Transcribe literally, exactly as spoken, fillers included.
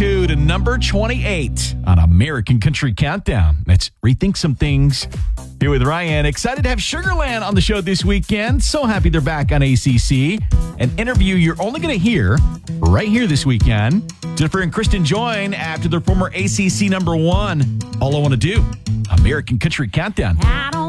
two to number twenty-eight on American Country Countdown. Let's rethink some things. Here with Ryan. Excited to have Sugarland on the show this weekend. So happy they're back on A C C. An interview you're only going to hear right here this weekend. Jennifer and Kristen join after their former A C C number one. All I Want to Do, American Country Countdown. I don't